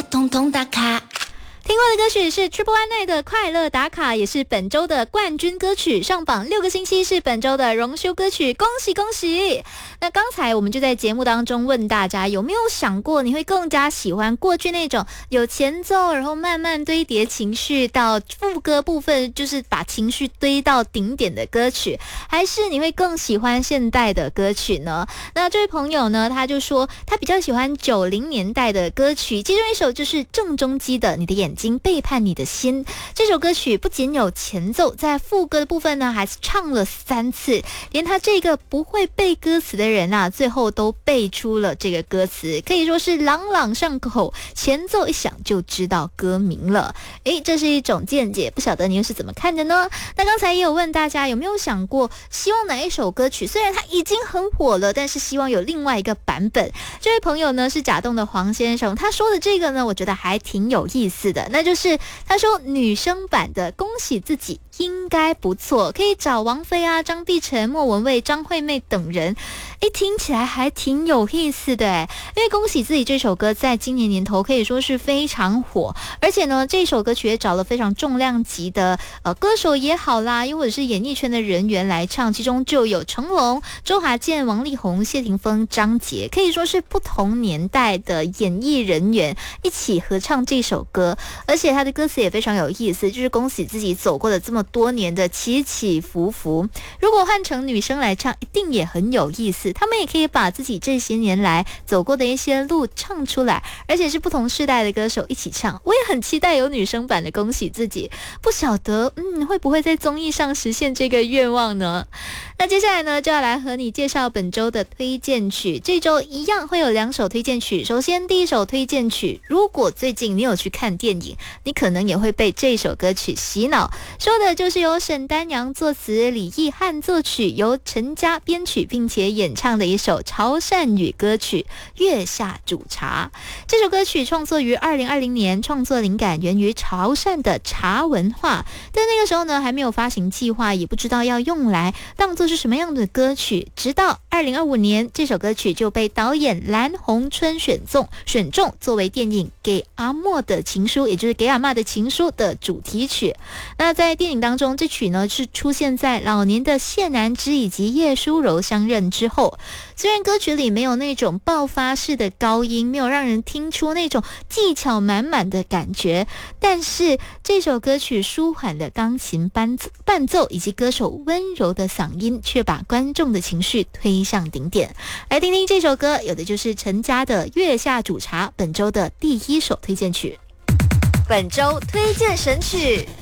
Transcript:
统统打卡。 听过的歌曲是 Triple One Night 的快乐打卡，也是本周的冠军歌曲，上榜6个星期，是本周的荣休歌曲，恭喜恭喜！那刚才我们就在节目当中问大家，有没有想过你会更加喜欢过去那种有前奏，然后慢慢堆叠情绪到副歌部分，就是把情绪堆到顶点的歌曲，还是你会更喜欢现代的歌曲呢？那这位朋友呢，他就说他比较喜欢90年代的歌曲，其中一首就是郑中基的《你的眼睛背叛你的心》。这首歌曲不仅有前奏，在副歌的部分呢还是唱了3次，连他这个不会背歌词的人啊，最后都背出了这个歌词，可以说是朗朗上口，前奏一响就知道歌名了。这是一种见解，不晓得你又是怎么看的呢？那刚才也有问大家有没有想过希望哪一首歌曲虽然它已经很火了，但是希望有另外一个版本。这位朋友呢是甲洞的黄先生，他说的这个呢我觉得还挺有意思的，那就是他说女生版的恭喜自己应该不错，可以找王菲啊、张碧晨、莫文蔚、张惠妹等人，听起来还挺有意思的因为恭喜自己这首歌在今年年头可以说是非常火，而且呢这首歌曲也找了非常重量级的歌手也好啦，又或者是演艺圈的人员来唱，其中就有成龙、周华健、王力宏、谢霆锋、张杰，可以说是不同年代的演艺人员一起合唱这首歌，而且他的歌词也非常有意思，就是恭喜自己走过了这么多年的起起伏伏。如果换成女生来唱，一定也很有意思，他们也可以把自己这些年来走过的一些路唱出来，而且是不同世代的歌手一起唱。我也很期待有女生版的恭喜自己，不晓得会不会在综艺上实现这个愿望呢？那接下来呢就要来和你介绍本周的推荐曲，这周一样会有2首推荐曲。首先第一首推荐曲，如果最近你有去看电影，你可能也会被这首歌曲洗脑，说的就是由沈丹阳作词、李奕汉作曲，由陈嘉编曲并且演唱的一首潮汕语歌曲《月下煮茶》。这首歌曲创作于2020年，创作灵感源于潮汕的茶文化，但那个时候呢还没有发行计划，也不知道要用来当作是什么样的歌曲，直到2025年这首歌曲就被导演蓝红春选中作为电影《给阿嬷的情书》，也就是《给阿嬷的情书》的主题曲。那在电影当中，这曲呢是出现在老年的谢南枝以及叶舒柔相认之后，虽然歌曲里没有那种爆发式的高音，没有让人听出那种技巧满满的感觉，但是这首歌曲舒缓的钢琴伴奏以及歌手温柔的嗓音，却把观众的情绪推向顶点。来听听这首歌，有的就是陈嘉的《月下煮茶》，本周的第1首推荐曲。本周推荐神曲。